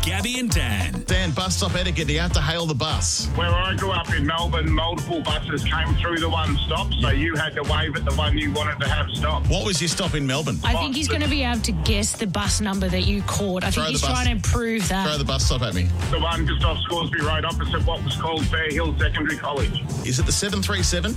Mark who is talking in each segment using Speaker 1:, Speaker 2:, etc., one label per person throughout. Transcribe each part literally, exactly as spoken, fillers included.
Speaker 1: Gabby and Dan.
Speaker 2: Dan, bus stop etiquette, do you have to hail the bus?
Speaker 3: Where I grew up in Melbourne, multiple buses came through the one stop, so you had to wave at the one you wanted to have stop.
Speaker 2: What was your stop in Melbourne?
Speaker 4: I think he's going to be able to guess the bus number that you called. I
Speaker 2: Throw
Speaker 4: think he's
Speaker 2: the bus.
Speaker 4: trying to prove that.
Speaker 2: Throw the bus stop at me.
Speaker 3: The one just off Scoresby Road opposite what was called Fair Hill Secondary College.
Speaker 2: Is it the seven three seven?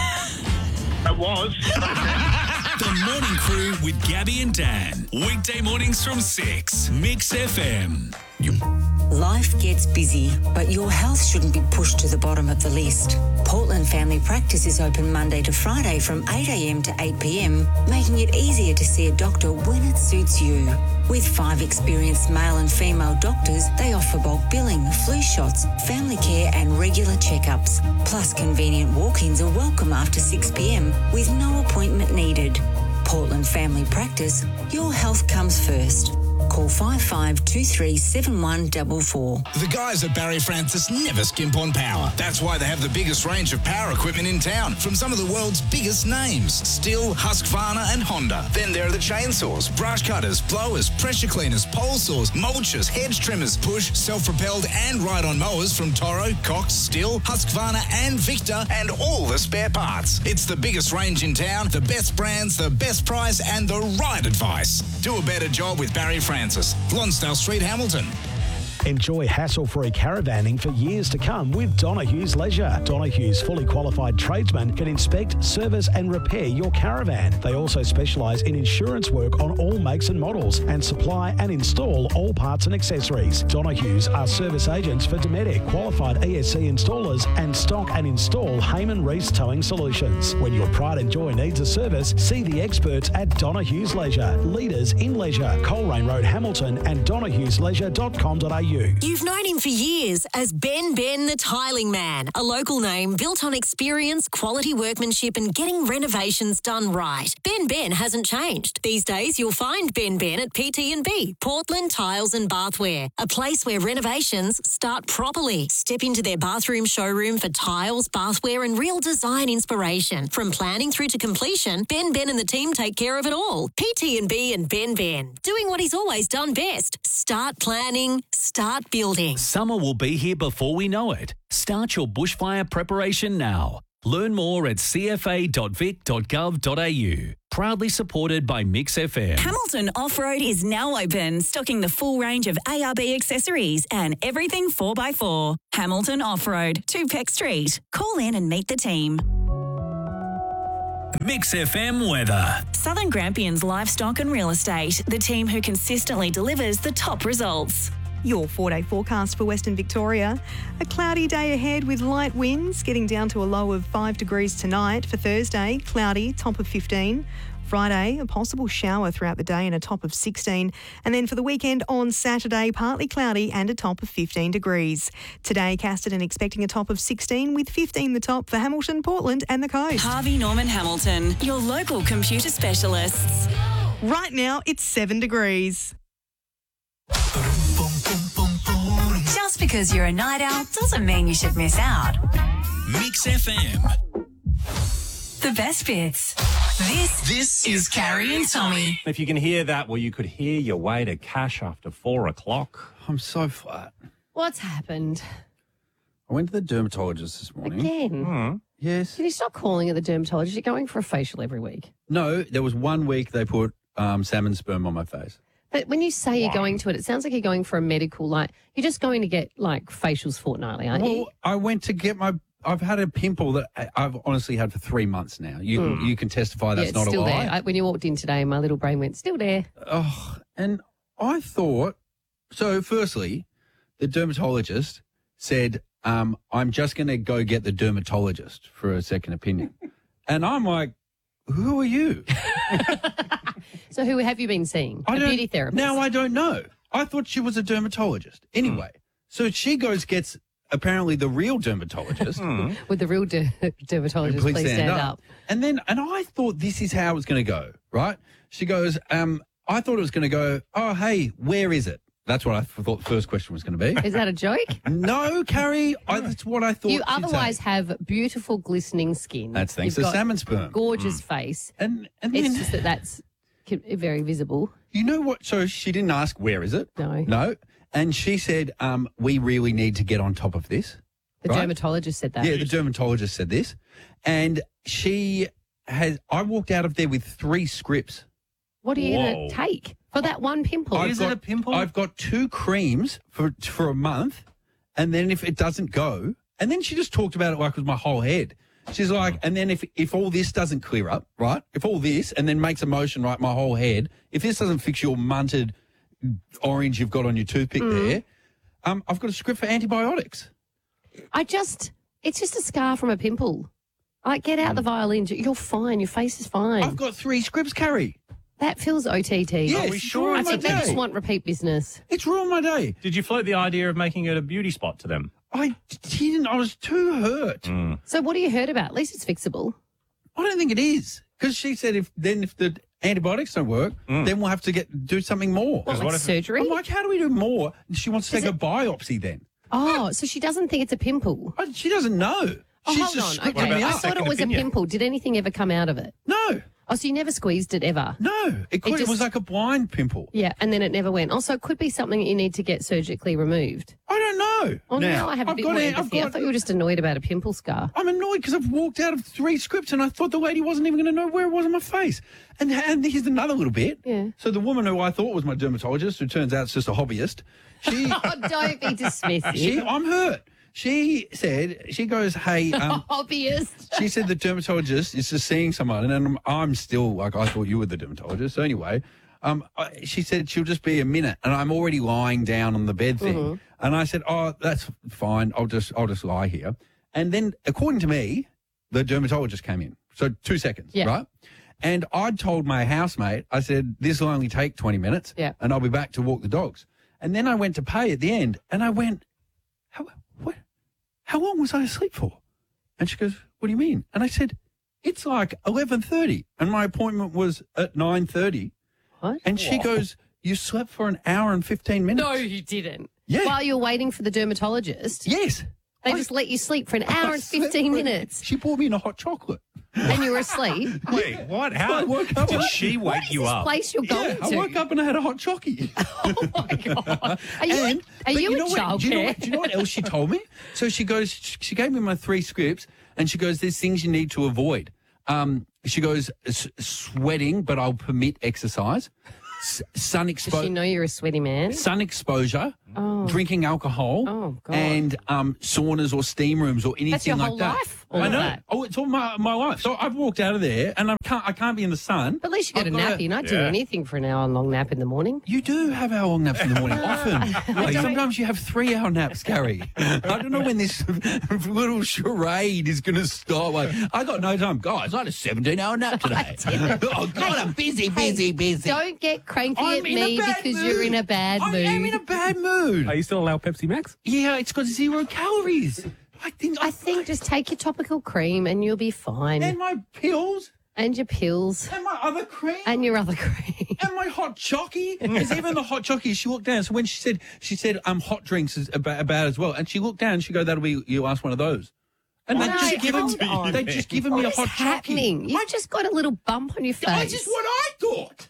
Speaker 3: It was.
Speaker 1: The Morning Crew with Gabby and Dan. Weekday mornings from six. Mix F M.
Speaker 5: Life gets busy, but your health shouldn't be pushed to the bottom of the list. Portland Family Practice is open Monday to Friday from eight a.m. to eight p.m, making it easier to see a doctor when it suits you. With five experienced male and female doctors, they offer bulk billing, flu shots, family care and regular checkups. Plus, convenient walk-ins are welcome after six p.m. with no appointment needed. Portland Family Practice, your health comes first. Call five five two three seven one four four.
Speaker 6: The guys at Barry Francis never skimp on power. That's why they have the biggest range of power equipment in town from some of the world's biggest names: Stihl, Husqvarna and Honda. Then there are the chainsaws, brush cutters, blowers, pressure cleaners, pole saws, mulchers, hedge trimmers, push, self-propelled and ride-on mowers from Toro, Cox, Stihl, Husqvarna and Victor, and all the spare parts. It's the biggest range in town, the best brands, the best price and the right advice. Do a better job with Barry Francis. Lonsdale Street, Hamilton.
Speaker 7: Enjoy hassle-free caravanning for years to come with Donohue's Leisure. Donohue's fully qualified tradesmen can inspect, service and repair your caravan. They also specialise in insurance work on all makes and models and supply and install all parts and accessories. Donohue's are service agents for Dometic, qualified E S C installers and stock and install Heyman Reese Towing Solutions. When your pride and joy needs a service, see the experts at Donohue's Leisure. Leaders in leisure. Coleraine Road, Hamilton and donohues leisure dot com dot a u.
Speaker 8: You've known him for years as Ben Ben the Tiling Man, a local name built on experience, quality workmanship and getting renovations done right. Ben Ben hasn't changed. These days you'll find Ben Ben at P T and B, Portland Tiles and Bathware, a place where renovations start properly. Step into their bathroom showroom for tiles, bathware and real design inspiration. From planning through to completion, Ben Ben and the team take care of it all. P T and B and Ben Ben, doing what he's always done best. Start planning, start building.
Speaker 1: Summer will be here before we know it. Start your bushfire preparation now. Learn more at c f a dot vic dot gov dot a u. Proudly supported by Mix F M.
Speaker 9: Hamilton Off-Road is now open, stocking the full range of A R B accessories and everything four by four. Hamilton Off-Road, two Peck Street. Call in and meet the team.
Speaker 1: Mix F M weather.
Speaker 9: Southern Grampians Livestock and Real Estate, the team who consistently delivers the top results.
Speaker 10: Your four-day forecast for Western Victoria. A cloudy day ahead with light winds, getting down to a low of five degrees tonight. For Thursday, cloudy, top of fifteen. Friday, a possible shower throughout the day and a top of sixteen. And then for the weekend on Saturday, partly cloudy and a top of fifteen degrees. Today, Casterton expecting a top of sixteen with fifteen the top for Hamilton, Portland and the coast.
Speaker 9: Harvey Norman Hamilton, your local computer specialists.
Speaker 10: Right now, it's seven degrees.
Speaker 9: Just because you're a night owl doesn't mean you should miss out.
Speaker 1: Mix F M.
Speaker 9: The best bits. This,
Speaker 1: This
Speaker 9: is Carrie and Tommy.
Speaker 11: If you can hear that, well, you could hear your way to cash after four o'clock.
Speaker 12: I'm so flat.
Speaker 13: What's happened?
Speaker 12: I went to the dermatologist this morning.
Speaker 13: Again?
Speaker 12: Mm. Yes.
Speaker 13: Did you stop calling it the dermatologist? You're going for a facial every week.
Speaker 12: No, there was one week they put um, salmon sperm on my face.
Speaker 13: But when you say you're going to it, it sounds like you're going for a medical, like, you're just going to get, like, facials fortnightly, aren't
Speaker 12: well,
Speaker 13: you?
Speaker 12: I went to get my... I've had a pimple that I- I've honestly had for three months now. You
Speaker 13: Mm.
Speaker 12: can, you can testify that's
Speaker 13: yeah, it's
Speaker 12: not
Speaker 13: still
Speaker 12: a lie.
Speaker 13: there. I, when you walked in today, my little brain went, still there.
Speaker 12: Oh, and I thought... So, firstly, the dermatologist said, um, I'm just going to go get the dermatologist for a second opinion. And I'm like, who are you?
Speaker 13: So who have you been seeing?
Speaker 12: I
Speaker 13: a
Speaker 12: don't-
Speaker 13: beauty therapist?
Speaker 12: Now I don't know. I thought she was a dermatologist. Anyway, so she goes, gets apparently the real dermatologist.
Speaker 13: Would the real der- dermatologist please, stand, up.
Speaker 12: And then, and I thought this is how it was going to go, right? She goes, um, I thought it was going to go, oh, hey, where is it? That's what I thought the first question was going to be.
Speaker 13: Is that a joke?
Speaker 12: No, Carrie, I, that's what I thought.
Speaker 13: You
Speaker 12: she'd
Speaker 13: otherwise
Speaker 12: say.
Speaker 13: have beautiful, glistening skin.
Speaker 12: That's thanks
Speaker 13: You've
Speaker 12: to
Speaker 13: got
Speaker 12: salmon sperm.
Speaker 13: Gorgeous face.
Speaker 12: And, and
Speaker 13: it's
Speaker 12: then-
Speaker 13: just that that's very visible.
Speaker 12: You know what? So she didn't ask, where is it?
Speaker 13: No.
Speaker 12: No. And she said, um, we really need to get on top of this.
Speaker 13: The
Speaker 12: right?
Speaker 13: dermatologist said that.
Speaker 12: Yeah, the dermatologist said this. And she has, I walked out of there with three scripts.
Speaker 13: What are you going
Speaker 12: Whoa.
Speaker 13: to take for that one pimple?
Speaker 12: I've got, I've got two creams for for a month, and then if it doesn't go, and then she just talked about it like it was my whole head. She's like, and then if if all this doesn't clear up, right? If all this and then makes a motion right, my whole head, if this doesn't fix your munted orange you've got on your toothpick
Speaker 13: Mm.
Speaker 12: there, um, I've got a script for antibiotics.
Speaker 13: I just, it's just a scar from a pimple. Like, get out the violin. You're fine. Your face is fine.
Speaker 12: I've got three scripts, Carrie.
Speaker 13: That feels O T T.
Speaker 12: Yes, Are we sure?
Speaker 13: I
Speaker 12: it's
Speaker 13: think they
Speaker 12: okay.
Speaker 13: just want repeat business.
Speaker 12: It's ruined my day.
Speaker 14: Did you float the idea of making it a beauty spot to them?
Speaker 12: I didn't. I was too hurt.
Speaker 13: So what have you heard about? At least it's fixable.
Speaker 12: I don't think it is because she said if then if the antibiotics don't work, then we'll have to get do something more.
Speaker 13: What, like surgery?
Speaker 12: I'm like, how do we do more? And she wants to
Speaker 13: Is
Speaker 12: take
Speaker 13: it-
Speaker 12: a biopsy then.
Speaker 13: Oh, so she doesn't think it's a pimple.
Speaker 12: I- She doesn't know.
Speaker 13: Oh,
Speaker 12: She's
Speaker 13: hold
Speaker 12: just
Speaker 13: on.
Speaker 12: scripted
Speaker 13: Okay,
Speaker 12: me
Speaker 13: I
Speaker 12: up.
Speaker 13: thought it was a pimple. Did anything ever come out of it?
Speaker 12: No.
Speaker 13: Oh, so you never squeezed it ever?
Speaker 12: No. It, could, it,
Speaker 13: just-
Speaker 12: was like a blind pimple.
Speaker 13: Yeah, and then it never went. Also, it could be something that you need to get surgically removed.
Speaker 12: I don't know.
Speaker 13: Oh, now,
Speaker 12: Now,
Speaker 13: I have a
Speaker 12: I've
Speaker 13: bit
Speaker 12: got
Speaker 13: more
Speaker 12: it- I've
Speaker 13: empathy. I
Speaker 12: got-
Speaker 13: thought you were just annoyed about a pimple scar.
Speaker 12: I'm annoyed because I've walked out of three scripts and I thought the lady wasn't even going to know where it was on my face. And, and here's another little bit.
Speaker 13: Yeah.
Speaker 12: So the woman who I thought was my dermatologist, who turns out it's just a hobbyist, she...
Speaker 13: Oh, don't be dismissive.
Speaker 12: she I'm hurt. She said, she goes, hey... Um,
Speaker 13: Hobbyist.
Speaker 12: she said the dermatologist is just seeing someone, and I'm, I'm still like, I thought you were the dermatologist. So anyway, um, I, she said she'll just be a minute, and I'm already lying down on the bed thing,
Speaker 13: Mhm.
Speaker 12: and I said, oh, that's fine. I'll just, I'll just lie here. And then, according to me, the dermatologist came in. So two seconds,
Speaker 13: Yeah.
Speaker 12: right? And I'd told my housemate, I said, this will only take twenty minutes,
Speaker 13: Yeah.
Speaker 12: and I'll be back to walk the dogs. And then I went to pay at the end, and I went, how, what? How long was I asleep for? And she goes, what do you mean? And I said, it's like eleven thirty, and my appointment was at nine thirty.
Speaker 13: What?
Speaker 12: And she
Speaker 13: Whoa.
Speaker 12: goes, you slept for an hour and fifteen minutes?
Speaker 13: No, you didn't.
Speaker 12: Yeah.
Speaker 13: While you're waiting for the dermatologist.
Speaker 12: Yes.
Speaker 13: They just let you sleep for an hour and fifteen minutes.
Speaker 12: She poured me in a hot chocolate.
Speaker 13: And you were asleep.
Speaker 14: Wait, what?
Speaker 12: I
Speaker 14: How
Speaker 12: woke up.
Speaker 14: did she wake you
Speaker 13: This
Speaker 14: up?
Speaker 13: place you're going
Speaker 12: Yeah, I
Speaker 13: to.
Speaker 12: woke up and I had a hot chocky.
Speaker 13: Are you,
Speaker 12: And-
Speaker 13: are
Speaker 12: but
Speaker 13: you,
Speaker 12: know
Speaker 13: a
Speaker 12: what-
Speaker 13: child
Speaker 12: do you know
Speaker 13: care?
Speaker 12: what, do you know what else she told me? So she goes, she gave me my three scripts, and she goes, there's things you need to avoid. Um, she goes, "S- sweating, but I'll permit exercise. S- sun
Speaker 13: Does she
Speaker 12: exposure.
Speaker 13: know you're a sweaty man?
Speaker 12: Sun exposure,
Speaker 13: Oh.
Speaker 12: drinking alcohol,
Speaker 13: Oh, God.
Speaker 12: and um, saunas or steam rooms or anything
Speaker 13: That's your
Speaker 12: like
Speaker 13: whole
Speaker 12: that.
Speaker 13: life? All
Speaker 12: I
Speaker 13: of
Speaker 12: know.
Speaker 13: that?
Speaker 12: Oh, it's all my, my life. So I've walked out of there, and I can't I can't be in the sun.
Speaker 13: But at least you got
Speaker 12: I've
Speaker 13: a
Speaker 12: got
Speaker 13: nappy. You're not doing
Speaker 14: Yeah.
Speaker 13: anything for an hour long nap in the morning.
Speaker 12: You do have hour long naps in the morning, often. Like
Speaker 13: don't-
Speaker 12: sometimes you have three hour naps, Gary. I don't know when this little charade is going to start. Like, I got no time. Guys, I had a seventeen hour nap today. Oh, God, I'm busy, busy, busy.
Speaker 13: Don't get cranky
Speaker 12: I'm
Speaker 13: at
Speaker 12: in a
Speaker 13: me
Speaker 12: bad
Speaker 13: because
Speaker 12: mood.
Speaker 13: you're in a bad
Speaker 12: I
Speaker 13: mood.
Speaker 12: am in a bad mood.
Speaker 14: Are you still allowed Pepsi Max?
Speaker 12: Yeah, it's got zero calories. I think
Speaker 13: I think just take your topical cream and you'll be fine.
Speaker 12: And my pills.
Speaker 13: And your pills.
Speaker 12: And my other cream.
Speaker 13: And your other cream.
Speaker 12: And my hot chocky. Because even the hot chocky, she looked down. So when she said, she said, um, hot drinks is about, about as well. And she looked down and she go, that'll be, you ask one of those. And
Speaker 13: No,
Speaker 12: they just given,
Speaker 13: hold on.
Speaker 12: they just given me
Speaker 13: What
Speaker 12: a
Speaker 13: is
Speaker 12: hot
Speaker 13: happening?
Speaker 12: chocky.
Speaker 13: You just got a little bump on your face.
Speaker 12: That's just what I thought.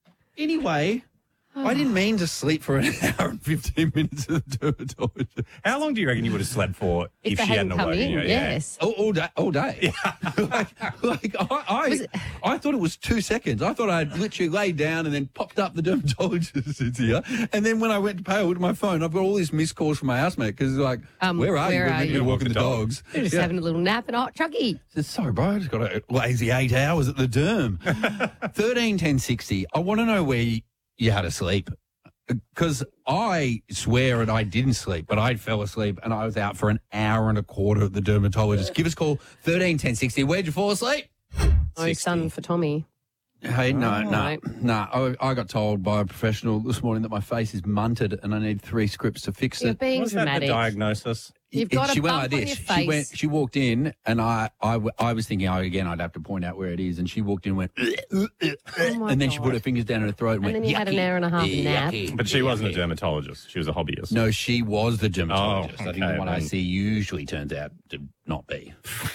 Speaker 12: Anyway, I didn't mean to sleep for an hour and fifteen minutes at the dermatologist.
Speaker 14: How long do you reckon you would have slept for
Speaker 13: If
Speaker 14: if,
Speaker 13: they
Speaker 14: she hadn't
Speaker 13: hadn't come
Speaker 14: awoken
Speaker 13: in,
Speaker 14: you?
Speaker 13: yes.
Speaker 12: All, all day. All day. like, like I, I, I thought it was two seconds. I thought I'd literally laid down and then popped up the dermatologist is here. And then when I went to pay, I looked at my phone. I've got all these missed calls from my housemate because like,
Speaker 13: Um,
Speaker 12: where are
Speaker 13: where
Speaker 12: you?
Speaker 13: are
Speaker 12: We're
Speaker 13: you?
Speaker 12: You're walking the dogs.
Speaker 13: You're just
Speaker 12: Yeah.
Speaker 13: having a little nap and a hot chuggy.
Speaker 12: I said, sorry, bro. I just got a lazy eight hours at the derm. thirteen ten sixty. I want to know where you, you had to sleep. Because I swear that I didn't sleep, but I fell asleep and I was out for an hour and a quarter at the dermatologist. Give us a call, thirteen ten sixty. Where'd you fall asleep?
Speaker 13: Oh, son for Tommy.
Speaker 12: Hey, no,
Speaker 13: Oh,
Speaker 12: no,
Speaker 13: right.
Speaker 12: no. I, I got told by a professional this morning that my face is munted and I need three scripts to fix
Speaker 13: You're
Speaker 12: it.
Speaker 13: being
Speaker 14: Was that the
Speaker 13: dramatic.
Speaker 14: diagnosis?
Speaker 13: You've
Speaker 12: It-
Speaker 13: got a
Speaker 12: she went
Speaker 13: bump
Speaker 12: like
Speaker 13: on
Speaker 12: this.
Speaker 13: your face.
Speaker 12: She went. She walked in, and I, I, w- I was thinking, oh, again, I'd have to point out where it is. And she walked in, and went,
Speaker 13: Oh, my
Speaker 12: and then she
Speaker 13: God.
Speaker 12: put her fingers down her throat, and,
Speaker 13: And
Speaker 12: went,
Speaker 13: then you had an
Speaker 12: "Yucky,
Speaker 13: hour and a half nap."
Speaker 12: yucky,
Speaker 14: But she wasn't a
Speaker 12: yucky."
Speaker 14: dermatologist. She was a hobbyist.
Speaker 12: No, she was the dermatologist.
Speaker 14: Oh,
Speaker 12: I think the
Speaker 14: okay,
Speaker 12: one I
Speaker 14: then.
Speaker 12: see usually turns out to not be.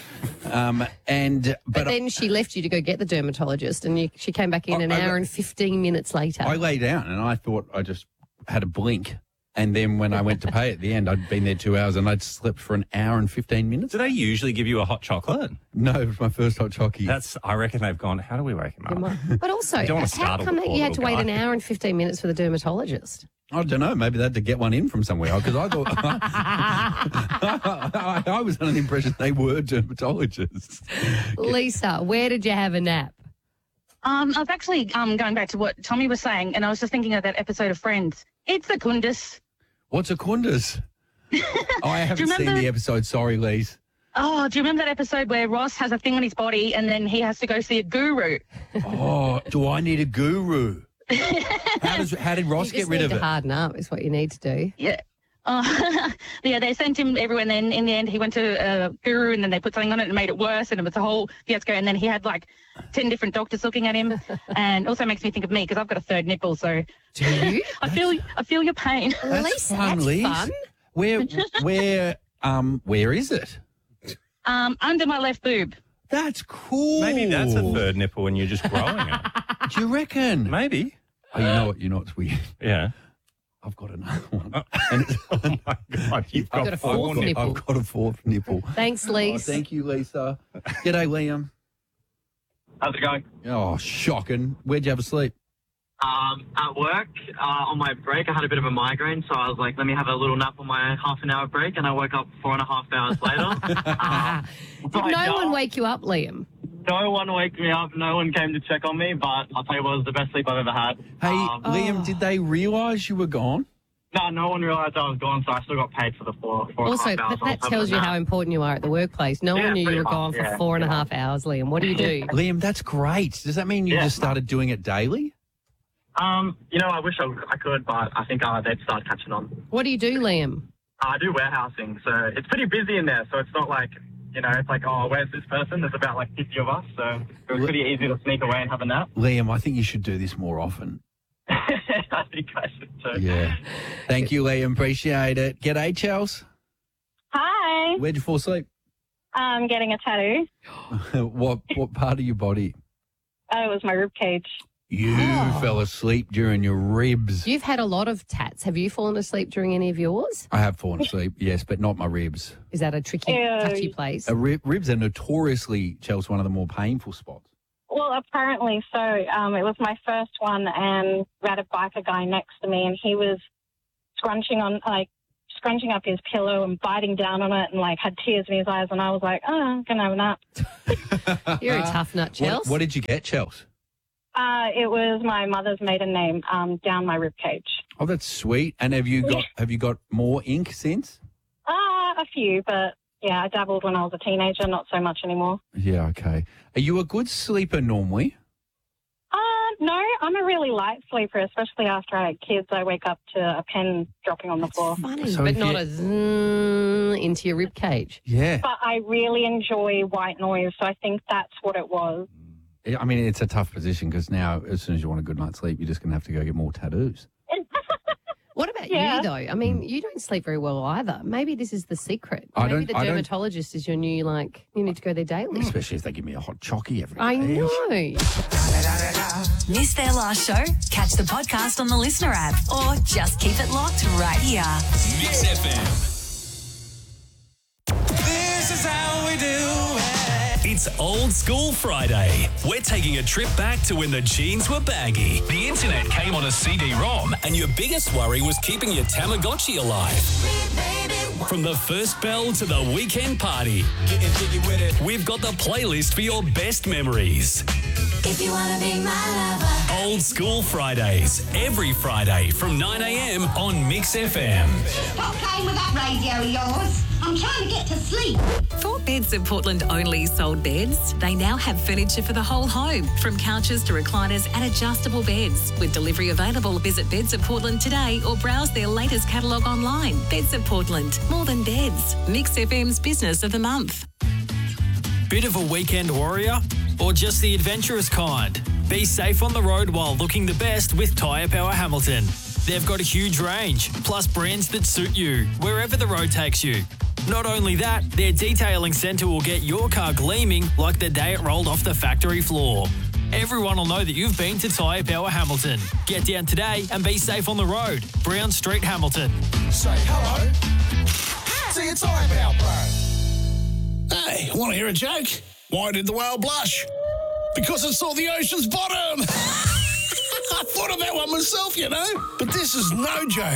Speaker 12: um, and
Speaker 13: But
Speaker 12: but,
Speaker 13: then she left you to go get the dermatologist, and you, she came back in
Speaker 12: I-
Speaker 13: an
Speaker 12: I-
Speaker 13: hour and fifteen minutes later.
Speaker 12: I lay down, and I thought I just had a blink. And then when I went to pay at the end, I'd been there two hours and I'd slept for an hour and fifteen minutes.
Speaker 14: Do they usually give you a hot chocolate?
Speaker 12: No, it was my first hot chocolate.
Speaker 14: That's. I reckon they've gone, how do we wake him up?
Speaker 13: But also,
Speaker 14: You don't wanna
Speaker 13: how
Speaker 14: startle
Speaker 13: come
Speaker 14: the
Speaker 13: that
Speaker 14: poor
Speaker 13: you had to
Speaker 14: little
Speaker 13: wait an
Speaker 14: guy.
Speaker 13: hour and fifteen minutes for the dermatologist?
Speaker 12: I don't know. Maybe they had to get one in from somewhere because I thought I, I was under the impression they were dermatologists.
Speaker 13: Lisa, where did you have a nap?
Speaker 15: Um, I was actually um, going back to what Tommy was saying, and I was just thinking of that episode of Friends. It's a Kundus.
Speaker 12: What's a Kundus? Oh, I haven't seen
Speaker 15: remember-
Speaker 12: the episode. Sorry, Lise.
Speaker 15: Oh, do you remember that episode where Ross has a thing on his body and then he has to go see a guru?
Speaker 12: Oh, do I need a guru? How does how did Ross
Speaker 13: You
Speaker 12: get
Speaker 13: just
Speaker 12: rid
Speaker 13: need
Speaker 12: of
Speaker 13: to
Speaker 12: it?
Speaker 13: harden up is what you need to do.
Speaker 15: Yeah. Oh, yeah, they sent him everywhere, and then in the end he went to a guru, and then they put something on it and made it worse, and it was a whole fiasco, and then he had like ten different doctors looking at him, and also makes me think of me because I've got a third nipple, so
Speaker 13: do you?
Speaker 15: I feel I feel your pain.
Speaker 12: That's fun, Lise. Where where um where is it?
Speaker 15: Um, under my left boob.
Speaker 12: That's cool.
Speaker 14: Maybe that's a third nipple and you're just growing it.
Speaker 12: Do you reckon?
Speaker 14: Maybe.
Speaker 12: Oh, you know what? You know what's weird?
Speaker 14: Yeah.
Speaker 12: I've got another one. And it's,
Speaker 14: Oh, my God. You've got,
Speaker 13: got a
Speaker 14: four
Speaker 13: fourth
Speaker 14: nipples.
Speaker 13: nipple.
Speaker 12: I've got a fourth nipple.
Speaker 13: Thanks,
Speaker 12: Oh,
Speaker 13: Lisa.
Speaker 12: thank you, Lisa. G'day, Liam.
Speaker 16: How's it going?
Speaker 12: Oh, shocking. Where'd you have a sleep?
Speaker 16: Um, at work, uh, on my break, I had a bit of a migraine, so I was like, let me have a little nap on my half an hour break, and I woke up four and a half hours later. um,
Speaker 13: Did
Speaker 16: but
Speaker 13: no
Speaker 16: no,
Speaker 13: one wake you up, Liam?
Speaker 16: no one woke me up, no one came to check on me, but I'll tell you what, it was the best sleep I've ever had.
Speaker 12: Hey,
Speaker 16: Um,
Speaker 12: Liam, did they realise you were gone?
Speaker 16: No, no one realised I was gone, so I still got paid for the four, four
Speaker 13: Also,
Speaker 16: and a half hours.
Speaker 13: but
Speaker 16: I
Speaker 13: that
Speaker 16: was
Speaker 13: tells you
Speaker 16: having a
Speaker 13: how
Speaker 16: nap.
Speaker 13: important you are at the workplace. No
Speaker 16: Yeah,
Speaker 13: one knew you
Speaker 16: pretty
Speaker 13: were
Speaker 16: much,
Speaker 13: gone for
Speaker 16: yeah,
Speaker 13: four and a
Speaker 16: pretty
Speaker 13: half hours, Liam. What do you do?
Speaker 12: Liam, that's great. Does that mean you
Speaker 16: Yeah.
Speaker 12: just started doing it daily?
Speaker 16: Um, you know, I wish I, I could, but I think uh, they'd start catching on.
Speaker 13: What do you do, Liam?
Speaker 16: I do warehousing, so it's pretty busy in there, so it's not like, you know, it's like, oh, where's this person? There's about like fifty of us, so it was pretty easy to sneak away and have a nap.
Speaker 12: Liam, I think you should do this more often.
Speaker 16: I think I should too.
Speaker 12: Yeah. Thank you, Liam. Appreciate it. G'day, Chels.
Speaker 17: Hi.
Speaker 12: Where'd you fall asleep?
Speaker 17: I'm getting a tattoo.
Speaker 12: what what part of your body?
Speaker 17: Oh, it was my rib cage.
Speaker 12: You
Speaker 13: Oh.
Speaker 12: fell asleep during your ribs.
Speaker 13: You've had a lot of tats. Have you fallen asleep during any of yours?
Speaker 12: I have fallen asleep, yes, but not my ribs.
Speaker 13: Is that a tricky,
Speaker 17: Ew.
Speaker 13: touchy place?
Speaker 12: Uh, rib, ribs are notoriously, Chels, one of the more painful spots.
Speaker 17: Well, apparently so. Um, it was my first one, and we had a biker guy next to me, and he was scrunching on, like, scrunching up his pillow and biting down on it, and like had tears in his eyes. And I was like, "Oh, I'm gonna have a nap."
Speaker 13: You're a tough nut, Chels.
Speaker 12: What, what did you get, Chels?
Speaker 17: Uh, it was my mother's maiden name, um, down my rib cage.
Speaker 12: Oh, that's sweet. And have you got have you got more ink since?
Speaker 17: Uh, a few, but yeah, I dabbled when I was a teenager, not so much anymore.
Speaker 12: Yeah, okay. Are you a good sleeper normally?
Speaker 17: Uh, no, I'm a really light sleeper, especially after I had kids. I wake up to a pen dropping on the floor.
Speaker 13: Funny,
Speaker 12: So
Speaker 13: but
Speaker 12: if
Speaker 13: not
Speaker 12: you-
Speaker 13: a zzz into your rib cage.
Speaker 12: Yeah.
Speaker 17: But I really enjoy white noise, so I think that's what it was.
Speaker 12: I mean, it's a tough position because now, as soon as you want a good night's sleep, you're just going to have to go get more tattoos.
Speaker 13: What about
Speaker 17: Yeah.
Speaker 13: you, though? I mean, you don't sleep very well either. Maybe this is the secret.
Speaker 12: I
Speaker 13: Maybe
Speaker 12: don't-
Speaker 13: the
Speaker 12: I don't-
Speaker 13: dermatologist is your new, like, you need to go there daily.
Speaker 12: Especially if they give me a hot chockey every day.
Speaker 13: I know.
Speaker 8: Missed their last show? Catch the podcast on the Listener app or just keep it locked right here.
Speaker 6: Mix F M. This is how we do it.
Speaker 1: It's Old School Friday. We're taking a trip back to when the jeans were baggy. The internet came on a C D ROM, and your biggest worry was keeping your Tamagotchi alive. From the first bell to the weekend party, we've got the playlist for your best memories.
Speaker 8: If you want to be my lover.
Speaker 1: Old School Fridays, every Friday from nine a.m. on Mix F M.
Speaker 18: Stop playing with that radio of yours. I'm trying to get to sleep.
Speaker 9: For Beds of Portland only sold beds, they now have furniture for the whole home, from couches to recliners and adjustable beds. With delivery available, visit Beds of Portland today or browse their latest catalogue online. Beds of Portland, more than beds. Mix F M's Business of the Month.
Speaker 19: Bit of a weekend warrior? Or just the adventurous kind? Be safe on the road while looking the best with Tyre Power Hamilton. They've got a huge range, plus brands that suit you, wherever the road takes you. Not only that, their detailing centre will get your car gleaming like the day it rolled off the factory floor. Everyone will know that you've been to Tyre Power Hamilton. Get down today and be safe on the road. Brown Street, Hamilton.
Speaker 6: Say hello to your Tyre Power Pro. Hey, want to hear a joke? Why did the whale blush? Because it saw the ocean's bottom. I thought of that one myself, you know. But this is no joke.